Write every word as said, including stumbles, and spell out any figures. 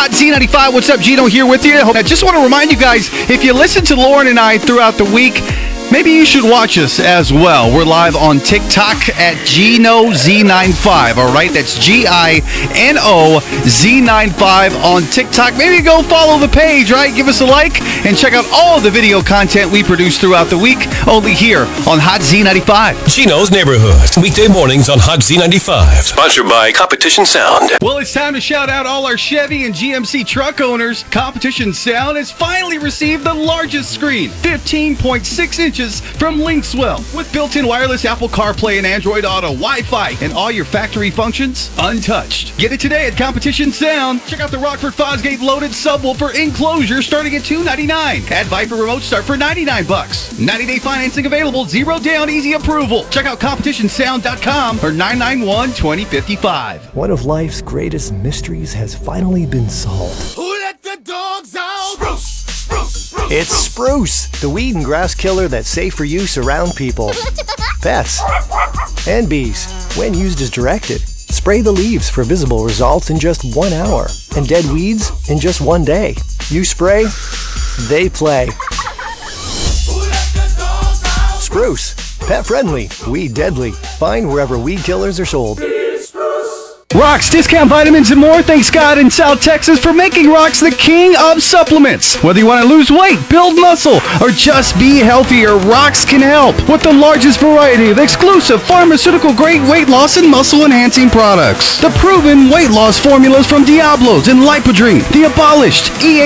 Hot Z ninety-five. What's up, Gino here with you. I just want to remind you guys, if you listen to Lauren and I throughout the week, maybe you should watch us as well. We're live on TikTok at Gino Z ninety-five, all right? That's G I N O Z ninety-five on TikTok. Maybe go follow the page, right? Give us a like and check out all the video content we produce throughout the week, only here on Hot Z ninety-five. Gino's Neighborhood, weekday mornings on Hot Z ninety-five. Sponsored by Competition Sound. Well, it's time to shout out all our Chevy and G M C truck owners. Competition Sound has finally received the largest screen, fifteen point six inches from Linkswell, with built-in wireless Apple CarPlay and Android Auto, Wi-Fi, and all your factory functions untouched. Get it today at Competition Sound. Check out the Rockford Fosgate loaded subwoofer enclosure starting at two ninety-nine. Add Viper remote start for ninety-nine bucks. ninety-day financing available, zero down, easy approval. Check out competition sound dot com or nine nine one, two zero five five. One of life's greatest mysteries has finally been solved. Who let the dogs out? Spruce, spruce, spruce. It's Spruce, the weed and grass killer that's safe for use around people, pets, and bees. When used as directed, spray the leaves for visible results in just one hour, and dead weeds in just one day. You spray, they play. Who let the dogs out? Spruce, pet friendly, weed deadly. Find wherever weed killers are sold. Rox discount vitamins and more. Thanks God in South Texas for making Rox the king of supplements. Whether you want to lose weight, build muscle, or just be healthier, Rox can help with the largest variety of exclusive pharmaceutical-grade weight loss and muscle-enhancing products. The proven weight loss formulas from Diablos and Lipodrine, the abolished E A